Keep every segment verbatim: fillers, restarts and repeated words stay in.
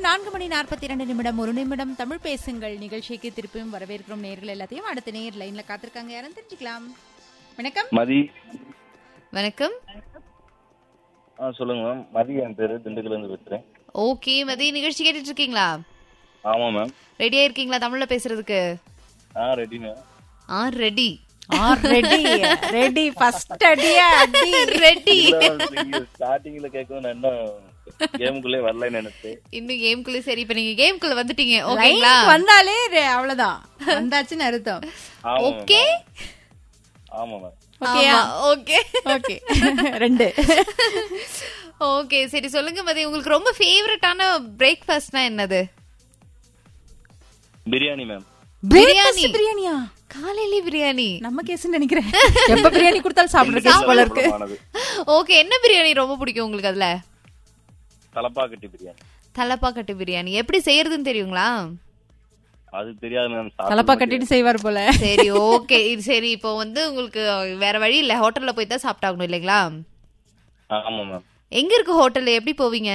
நான்கு மணி நாற்பத்தி இரண்டு நிமிடம் ஒரு நிமிடம் தமிழ் பேசுங்கள் நிகழ்ச்சிக்கு திருப்பியும் வரவேற்கிறோம். நேர்கள் எல்லாத்தையும் அடுத்த நேர் லைன்ல காத்திருக்காங்க. யாரும் தெரிஞ்சுக்கலாம். வணக்கம் மதி. வணக்கம். ஆ சொல்லுங்க மேம். மதி என் பேரு, திண்டுக்கல்ல இருந்து பேசுறேன். ஓகே மதி, நிகழ்ச்சி கேட்டுட்டு இருக்கீங்களா? ஆமா மேம். ரெடியா இருக்கீங்களா தமிழ்ல பேசுறதுக்கு? ஆ ரெடி மேம். ஆ ரெடி. ஆ ரெடி ரெடி ஃபர்ஸ்ட் அடியா அடி ரெடி. ஸ்டார்டிங்ல கேட்கவும் என்ன கேமுக்குள்ளே வரல நினைச்சேன். இன்னும் கேமுக்குள்ள. சரி, இப்ப நீங்க கேமுக்குள்ள வந்துட்டீங்க. ஓகேங்களா? வந்தாலே அவ்வளவுதான், வந்தாச்சுன்னு அர்த்தம். ஓகே. ஆமா மேம். ஓகேயா? Okay okay. ரெண்டு. ஓகே சரி, சொல்லுங்க மதி, உங்களுக்கு ரொம்ப ஃபேவரட்டான பிரேக்ஃபாஸ்ட்னா என்னது? பிரியாணி மேம். பிரியாணி. பிரியாணியா? காலையில பிரியாணி நம்ம கேஸ் நினைக்கிறேன். எப்ப பிரியாணி கொடுத்தாலும் சாப்பிடுற கேஸ் போல இருக்கு. ஓகே, என்ன பிரியாணி ரொம்ப பிடிக்கும் உங்களுக்கு? அதுல தலப்பாக்கட்டி பிரியாணி. தலப்பாக்கட்டி பிரியாணி எப்படி செய்யறதுன்னு தெரியுங்களா? அது தெரியாது மேம். தலப்பா கட்டிட்டு செய்வார் போல. சரி ஓகே. சரி, இப்போ வந்து உங்களுக்கு வேற வழி இல்ல, ஹோட்டல்ல போய் தான் சாப்பிட்டாகணும் இல்லைங்களா? ஆமா மேம். எங்க இருக்கு ஹோட்டல்? எப்படி போவீங்க?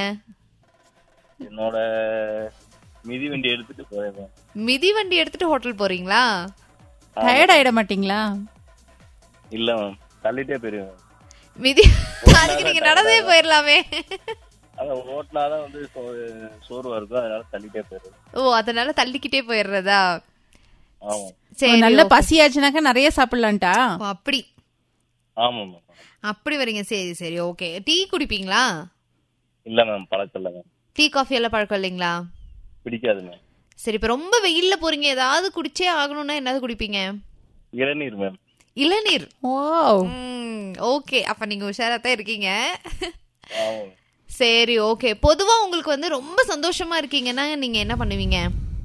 என்னோட மிதி வண்டி எடுத்துட்டு போறேன். மிதி வண்டி எடுத்துட்டு ஹோட்டல் போறீங்களா? டயர்ட் ஆயிட மாட்டீங்களா? இல்ல மேம், தள்ளிட்டே போயிருவேன். மிதி அதுக்கு நீங்க நடந்தே போயிடலாமே. அத ஓட்டினாதான் வந்து சோர்வா இருக்கும், அதனால தள்ளிட்டே போயிருவேன். ஓ, அதனால தள்ளிக்கிட்டே போயிடுறதா? ஆமா. சரி, நல்ல பசியாச்சுனாக்கா நிறைய சாப்பிடலான்டா. அப்படி. ஆமா மேம். அப்படி வரீங்க. சரி சரி ஓகே. டீ குடிப்பீங்களா? இல்ல மேம், பழக்கம் இல்ல மேம். டீ காஃபி எல்லாம் பழக்கம் இல்லைங்களா? பிடிக்காது மேம். சரி, இப்ப ரொம்ப வெயில்ல போறீங்க, ஏதாவது குடிச்சே ஆகணும்னா என்னது குடிப்பீங்க? இளநீர் மேம். இளநீர். ஓ ஓகே, அப்ப நீங்க உஷாரா தான் இருக்கீங்க. ஆமா. சரி ஓகே. பொதுவா உங்களுக்கு வந்து ரொம்ப சந்தோஷமா இருக்கீங்கன்னா நீங்க என்ன பண்ணுவீங்க?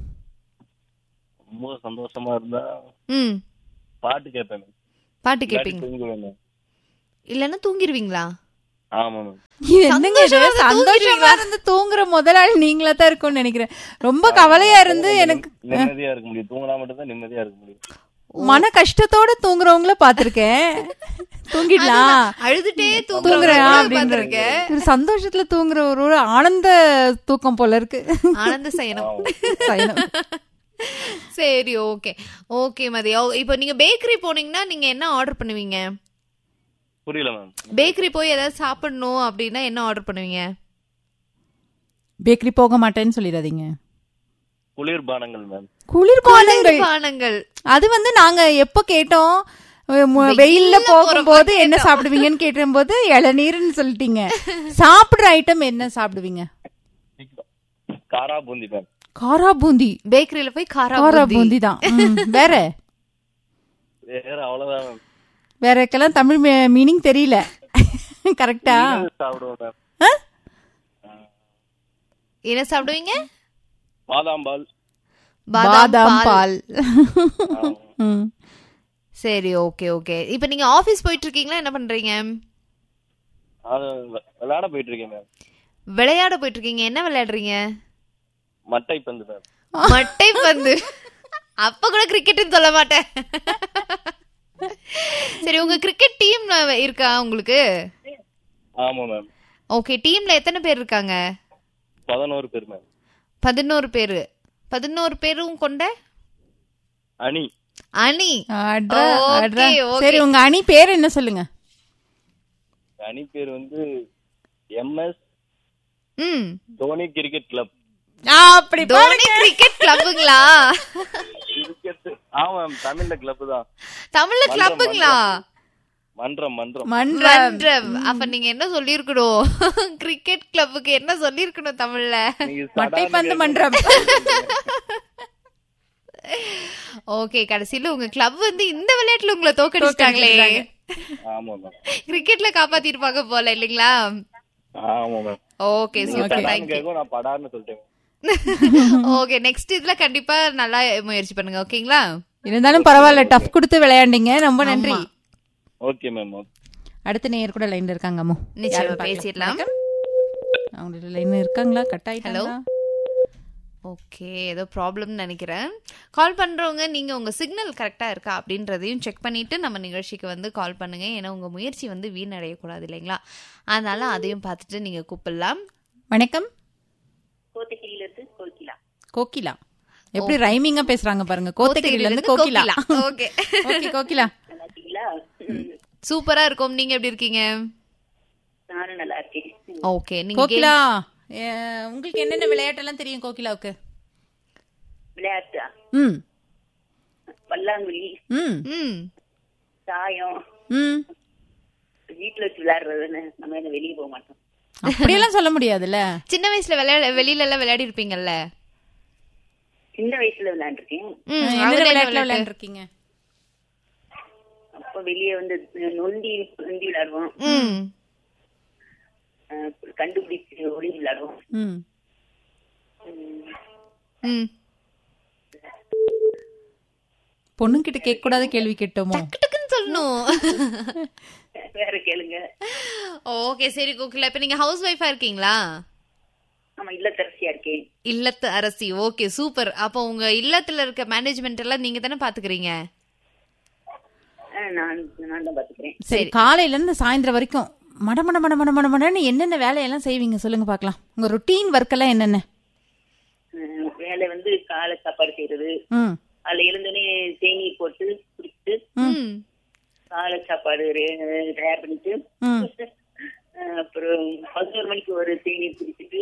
ரொம்ப சந்தோஷமா இருந்தா ம் பாட்டு கேட்பேன். பாட்டு கேட்பீங்க? இல்லன்னா தூங்கிடுவீங்களா? ஆமா மேம். என்னங்க இது? சந்தோஷமா இருந்து தூங்குற முதலாளி நீங்களா தான் இருக்கும்னு நினைக்கிறேன். ரொம்ப கவலையா இருந்து எனக்கு நிம்மதியா இருக்க முடியும். தூங்கினா மட்டும் தான் நிம்மதியா இருக்க முடியும். மன கஷ்டத்தோட தூங்குறவங்கள பாத்திருக்கேன். தூங்கிடலாம் அழுதுட்டே தூங்குறேன் தூங்குறேன். சந்தோஷத்துல தூங்குற ஒரு ஆனந்த தூக்கம் போல இருக்கு. ஆனந்த சயனம். சயனம். சரி ஓகே. ஓகே மதி, இப்போ நீங்க பேக்கரி போனீங்கன்னா நீங்க என்ன ஆர்டர் பண்ணுவீங்க? புரியல மேம். பேக்கரி போய் ஏதாவது சாப்பிடணும் அப்படின்னா என்ன ஆர்டர் பண்ணுவீங்க? பேக்கரி போக மாட்டேன்னு சொல்லிடாதீங்க. குளிர்பானங்கள் மேம். குளிர்பானங்கள் பானங்கள் அது வந்து நாங்க எப்ப கேட்டோம், வெயில்ல போகும்போது என்ன சாப்பிடுவீங்கன்னு கேட்டும் போது இளநீர்னு சொல்லிட்டீங்க. சாப்பிடுற ஐட்டம் என்ன சாப்பிடுவீங்க? காரா பூந்தி மேம். காரா பூந்தி. பேக்கரியில போய் காரா காரா பூந்தி தான். வேற வேற அவ்வளவுதான் மேம். வேறக்கெல்லாம் தமிழ் மீனிங் தெரியல. கரெக்டா? சாப்பிடுவோம் மேம். என்ன சாப்பிடுவீங்க? பாதாம் பால். பாதாம் பால். சரி ஓகே ஓகே. இப்போ நீங்க ஆபீஸ் போயிட்டு இருக்கீங்களா, என்ன பண்றீங்க? விளையாட போயிட்டு இருக்கேன் மேம். விளையாட போயிட்டு இருக்கீங்க? என்ன விளையாடுறீங்க? மட்டை பந்து மேம். மட்டை பந்து. அப்ப கூட கிரிக்கெட்னு சொல்ல மாட்டேன். சரி, உங்க கிரிக்கெட் டீம் இருக்கா உங்களுக்கு? ஆமா மேம். ஓகே, டீம்ல எத்தனை பேர் இருக்காங்க? பதினோரு பேர் மேம். பதினோரு பேரு. பதினோரு பேரும் கொண்ட அணி. அணி. சரி, உங்க அணி பேர் என்ன சொல்லுங்க? அணி பேர் வந்து எம்எஸ் தோனி கிரிக்கெட் கிளப். அப்படி தோனி கிரிக்கெட் கிளப்புங்களா? ஆமா மேம், தமிழ்ல கிளப் தான். தமிழ்ல கிளப்புங்களா? மன்றம் மன்றம் மன்றம். அப்ப நீங்க என்ன சொல்லிருக்கணும்? கிரிக்கெட் கிளப்புக்கு என்ன சொல்லிருக்கணும் தமிழ்ல? மட்டைப்பந்து மன்றம். ஓகே, கடைசியில உங்க கிளப் வந்து இந்த விளையாட்டுல உங்களை தோக்கடிச்சிட்டாங்களே. ஆமா மேம். கிரிக்கெட்ல காப்பாத்திருப்பாங்க போல இல்லீங்களா? ஆமா ma'am. Okay super, thank you. நான் படார்னு சொல்லிட்டேன். ஓகே, நெக்ஸ்ட் இதுல கண்டிப்பா நல்லா முயற்சி பண்ணுங்க. ஓகேங்களா? இருந்தாலும் பரவாயில்ல, டஃப் கொடுத்து விளையாண்டீங்க. ரொம்ப நன்றி. Okay ma'am. அடுத்த நேயர் கூட லைன்ல இருக்காங்க. அம்மா நிச்சயமா பேசிடலாம். அவங்க லைன்ல இருக்காங்களா? கட் ஆயிட்டாங்களா? ஓகே, ஏதோ ப்ராப்ளம்னு நினைக்கிறேன். கால் பண்றவங்க நீங்க உங்க சிக்னல் கரெக்டா இருக்கா அப்படின்றதையும் செக் பண்ணிட்டு நம்ம நிகழ்ச்சிக்கு வந்து கால் பண்ணுங்க. ஏன்னா உங்க முயற்சி வந்து வீணடையக்கூடாது இல்லைங்களா? அதனால அதையும் பார்த்துட்டு நீங்க கூப்பிடலாம். வணக்கம். கோத்தகிரியில இருந்து கோகிலா. கோகிலா எப்படி ரைமிங்கா பேசுறாங்க பாருங்க. கோத்தகிரில இருந்து கோகிலா. ஓகே ஓகே கோகிலா, நல்லா இருக்கீங்களா? சூப்பரா இருக்கும். நீங்க எப்படி இருக்கீங்க? நானும் நல்லா இருக்கேன். ஓகே, நீங்க கோகிலா உங்களுக்கு என்னென்ன விளையாட்டெல்லாம் தெரியும் கோகிலாவுக்கு? விளையாட்டா? ம் பல்லாங்குழி, ம் ம் சாயம், ம் வீட்டுல வச்சு விளையாடுறதுன்னு. நம்ம என்ன வெளியே போக மாட்டோம். அப்படியெல்லாம் சொல்ல முடியாதுல்ல. சின்ன வயசுல விளையாட வெளியில எல்லாம் விளையாடி இருப்பீங்கல்ல? சின்ன வயசுல விளையாண்டுருக்கேன். என்னென்ன விளையாட்டுல விளையாண்டுருக்கீங்க? அப்ப வெளியே வந்து நொண்டி நொண்டி விளையாடுவோம், கண்டுபிடிச்சு ஒளி விளையாடுவோம். ம் ம் பொண்ணுங்கிட்ட கேட்க கூடாத கேள்வி கேட்டோமோ? டக்குன்னு சொல்லணும். வேற கேளுங்க. ஓகே சரி கோகிலா, இப்ப நீங்க ஹவுஸ் ஒய்ஃபா இருக்கீங்களா? ஆமா, இல்லத்தரசியா இருக்கேன். இல்லத்து அரசி. Okay super. அப்போ உங்க இல்லத்துல இருக்க மேனேஜ்மெண்ட் எல்லாம் நீங்க தானே பாத்துக்கிறீங்க? நான் நான் தான் பாத்துக்கிறேன். சரி, காலையில இருந்து சாயந்தரம் வரைக்கும் மட மட மட மட மட மடன்னு என்னென்ன வேலையெல்லாம் செய்வீங்க சொல்லுங்க பாக்கலாம். உங்க ரொட்டீன் ஒர்க் எல்லாம் என்னென்ன? வேலை வந்து காலை சாப்பாடு செய்யறது, ம் அதுல எழுந்தோடனே தேநீர் போட்டு குடிச்சிட்டு காலை சாப்பாடு தயார் பண்ணிட்டு, அப்புறம் பதினோரு மணிக்கு ஒரு தேநீர் குடிச்சிட்டு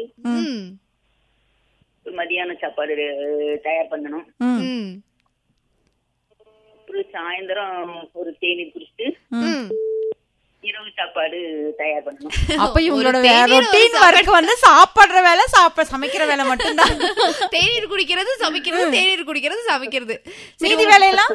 மதியான சாப்பாடு தயார் பண்ணணும். அப்புறம் சாயந்தரம் ஒரு தேநீர் குடிச்சிட்டு இரவு சாப்பாடு தயார் பண்ணணும். அப்ப இவங்களோட ரொட்டீன் ஒர்க் வந்து சாப்பிடுற வேலை, சாப்பிட சமைக்கிற வேலை மட்டும்தான். தேநீர் குடிக்கிறது சமைக்கிறது, தேநீர் குடிக்கிறது சமைக்கிறது. மீதி வேலையெல்லாம்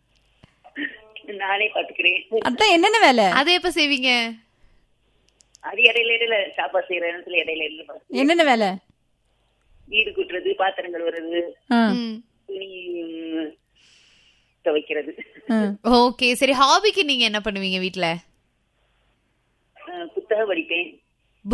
நானே பாத்துக்கிறேன். அதான் என்னென்ன வேலை? அதை எப்ப செய்வீங்க? அது இடையில இடையில சாப்பாடு செய்யற இடத்துல இடையில இடையில. என்னென்ன வேலை? வீடு கூட்டுறது, பாத்திரம் கழுவுறது, துணி துவைக்கிறது. ஓகே சரி, ஹாபிக்கு நீங்க என்ன பண்ணுவீங்க வீட்டுல? புத்தகம் படிப்பேன்.